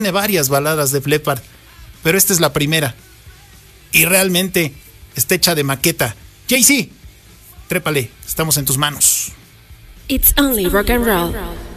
Tiene varias baladas de Def Leppard, pero esta es la primera. Y realmente está hecha de maqueta. Jay-Z, trépale, estamos en tus manos. It's only rock and roll.